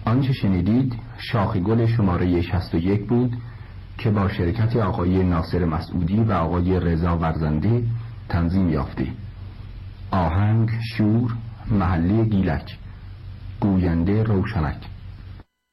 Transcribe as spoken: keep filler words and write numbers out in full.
آنچه شنیدید شاخ گل شماره شصت و یک بود که با شرکت آقای ناصر مسعودی و آقای رضا ورزنده تنظیم یافته. آهنگ شور، محله گیلک، گوینده روشنک.